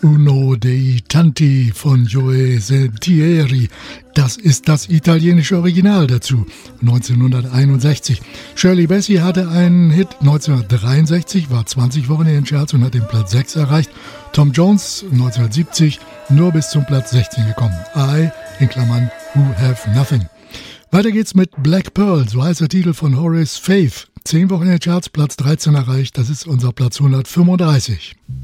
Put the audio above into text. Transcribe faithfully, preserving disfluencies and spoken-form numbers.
Uno dei Tanti von Joe Sentieri. Das ist das italienische Original dazu, neunzehnhunderteinundsechzig. Shirley Bassey hatte einen Hit neunzehnhundertdreiundsechzig, war zwanzig Wochen in den Charts und hat den Platz sechs erreicht. Tom Jones neunzehnhundertsiebzig nur bis zum Platz sechzehn gekommen. I, in Klammern, Who Have Nothing. Weiter geht's mit Black Pearl, so heißt der Titel von Horace Faith. Zehn Wochen in den Charts, Platz dreizehn erreicht, das ist unser Platz hundertfünfunddreißig.